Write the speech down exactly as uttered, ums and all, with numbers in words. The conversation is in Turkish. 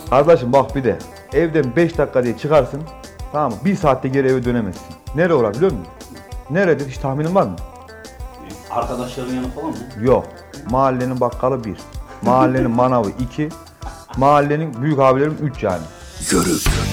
Kardeşim bak bir de evden beş dakika diye çıkarsın. Tamam mı? Bir saatte geri eve dönemezsin. Nere olabilir biliyor musun? Neredir? Hiç tahminin var mı? Arkadaşların yanı falan mı? Yok. Mahallenin bakkalı bir. Mahallenin manavı iki. Mahallenin büyük abilerim üç yani. Yörük.